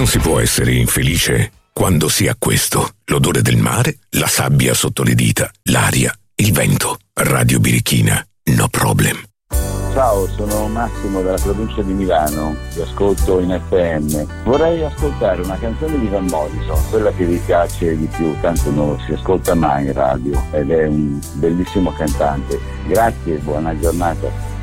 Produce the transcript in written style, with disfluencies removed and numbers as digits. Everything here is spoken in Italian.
Non si può essere infelice quando si ha questo: l'odore del mare, la sabbia sotto le dita, l'aria, il vento. Radio Birichina, no problem. Ciao, sono Massimo dalla provincia di Milano, vi ascolto in FM. Vorrei ascoltare una canzone di Van Morrison, quella che vi piace di più, tanto non si ascolta mai in radio ed è un bellissimo cantante. Grazie e buona giornata.